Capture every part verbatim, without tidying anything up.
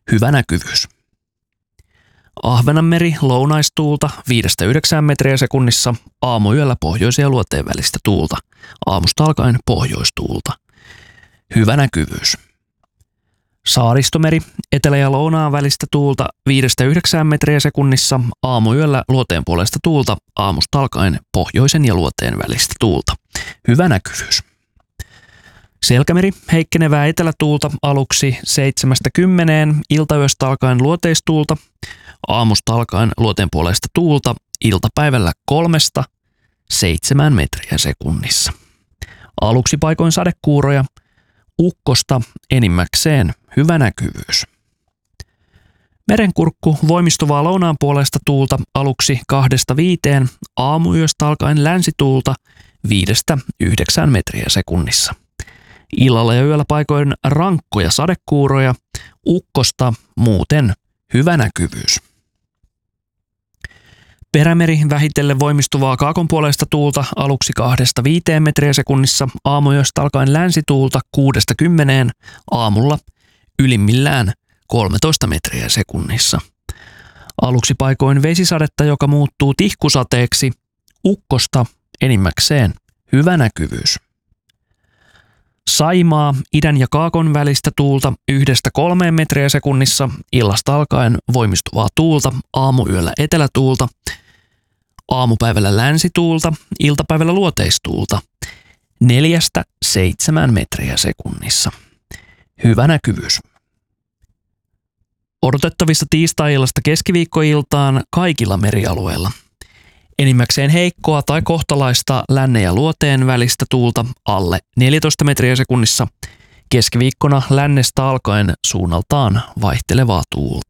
Hyvä näkyvyys. Ahvenanmeri lounaistuulta viidestä yhdeksään metriä sekunnissa, aamuyöllä pohjoisen ja luoteen välistä tuulta, aamusta alkaen pohjoistuulta. Hyvä näkyvyys. Saaristomeri etelä- ja lounaan välistä tuulta viidestä yhdeksään metriä sekunnissa, aamuyöllä luoteen puolesta tuulta, aamusta alkaen pohjoisen ja luoteen välistä tuulta. Hyvä näkyvyys. Selkämeri heikkenevää etelätuulta aluksi seitsemästä kymmeneen, iltayöstä alkaen luoteistuulta, aamusta alkaen luoteen puolesta tuulta, iltapäivällä kolmesta seitsemään metriä sekunnissa. Aluksi paikoin sadekuuroja, ukkosta enimmäkseen hyvä näkyvyys. Merenkurkku voimistuvaa lounaan puolesta tuulta aluksi kahdesta viiteen, aamuyöstä alkaen länsituulta viidestä yhdeksään metriä sekunnissa. Illalla ja yöllä paikoin rankkoja sadekuuroja, ukkosta muuten hyvä näkyvyys. Perämeri vähitellen voimistuvaa kaakonpuoleista tuulta aluksi kahdesta viiteen metriä sekunnissa, aamuyöstä alkaen länsituulta kuudesta kymmeneen, aamulla ylimmillään kolmetoista metriä sekunnissa. Aluksi paikoin vesisadetta, joka muuttuu tihkusateeksi, ukkosta enimmäkseen hyvä näkyvyys. Saimaa idän ja kaakon välistä tuulta yhdestä kolmeen metriä sekunnissa, illasta alkaen voimistuvaa tuulta, aamuyöllä etelätuulta, aamupäivällä länsituulta, iltapäivällä luoteistuulta, neljästä seitsemään metriä sekunnissa. Hyvä näkyvyys. Odotettavissa tiistai-illasta keskiviikkoiltaan kaikilla merialueilla. Enimmäkseen heikkoa tai kohtalaista lännen ja luoteen välistä tuulta alle neljätoista metriä sekunnissa, keskiviikkona lännestä alkaen suunnaltaan vaihtelevaa tuulta.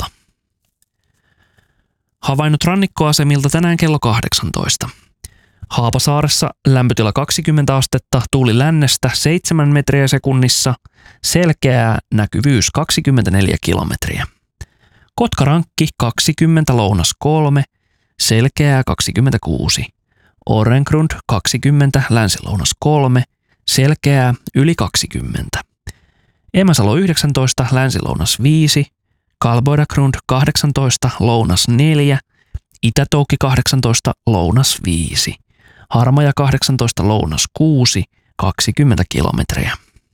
Havainnot rannikkoasemilta tänään kello kahdeksantoista. Haapasaaressa lämpötila kaksikymmentä astetta, tuuli lännestä seitsemän metriä sekunnissa, selkeää näkyvyys kaksikymmentäneljä kilometriä. Kotkarankki kaksikymmentä, lounas kolme, selkeää kaksikymmentäkuusi. Orrengrund kaksikymmentä, länsilounas kolme, selkeää yli kaksikymmentä. Emäsalo yhdeksäntoista, länsilounas viisi, Kalboidagrund kahdeksantoista, lounas neljä, Itätoukki kahdeksantoista, lounas viisi. Harmaja kahdeksantoista, lounas kuusi, kaksikymmentä kilometriä.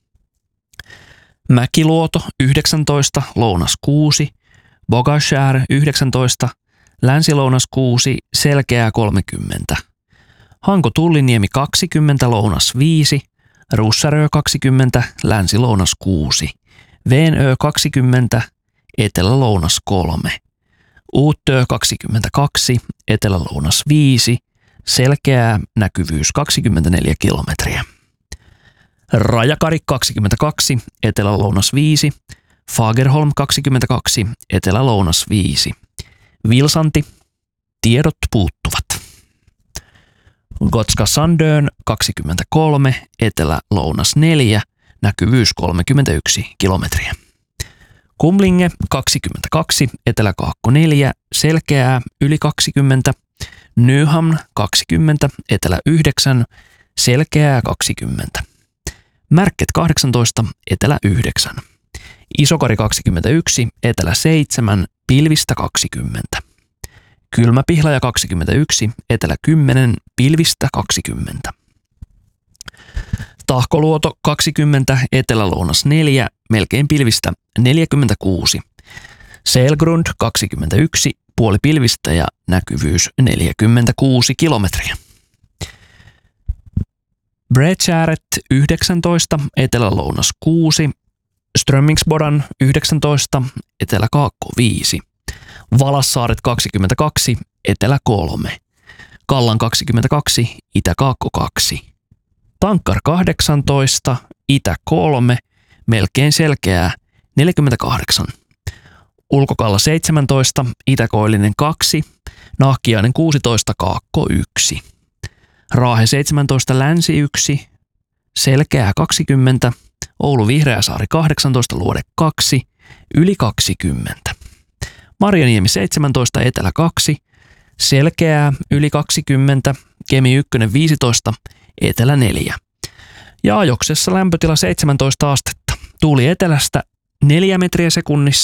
Mäkiluoto yhdeksäntoista, lounas kuusi, Bogashär yhdeksäntoista, länsilounas kuusi, selkeää kolmekymmentä. Hanko-Tulliniemi kaksikymmentä, lounas viisi, Russarö kaksikymmentä, länsilounas kuusi, Veenö kaksikymmentä, etelä-lounas kolme, Uuttö kaksikymmentäkaksi, etelä-lounas viisi, selkeää näkyvyys kaksikymmentäneljä kilometriä. Rajakari kaksikymmentäkaksi, etelä-lounas viisi, Fagerholm kaksikymmentäkaksi, etelä-lounas viisi. Vilsanti, tiedot puuttuvat. Gotska Sandön kaksikymmentäkolme, etelä-lounas neljä, näkyvyys kolmekymmentäyksi kilometriä. Kumlinge kaksikymmentäkaksi, etelä-kaakko neljä, selkeää yli kaksikymmentä. Nyhamn kaksikymmentä, etelä yhdeksän, selkeää kaksikymmentä. Märket kahdeksantoista, etelä yhdeksän. Isokari kaksikymmentäyksi, etelä seitsemän, pilvistä kaksikymmentä. Kylmäpihlaja kaksikymmentäyksi, etelä kymmenen, pilvistä kaksikymmentä. Tahkoluoto kaksikymmentä, etelä-lounas neljä, melkein pilvistä neljäkymmentäkuusi. Selgrund kaksikymmentäyksi, puoli pilvistä ja näkyvyys neljäkymmentäkuusi kilometriä. Bredgäret yhdeksäntoista, etelä-lounas kuusi, Strömmingsbodan yhdeksäntoista, etelä-kaakko viisi, Valassaaret kaksikymmentäkaksi, etelä kolme, Kallan kaksikymmentäkaksi, itä-kaakko kaksi, Tankkar kahdeksantoista, itä kolme, melkein selkeää neljäkymmentäkahdeksan, Ulkokalla seitsemäntoista, itäkoillinen kaksi, Nahkiainen kuusitoista, kaakko yksi, Raahe seitsemäntoista, länsi yksi, selkeää kaksikymmentä, Oulu Vihreäsaari kahdeksantoista, luode kaksi, yli kaksikymmentä. Marjaniemi seitsemäntoista, etelä kaksi, selkeää yli kaksikymmentä, Kemi yksi viisitoista, etelä neljä. Ja Ajoksessa lämpötila seitsemäntoista astetta, tuuli etelästä neljä metriä sekunnissa.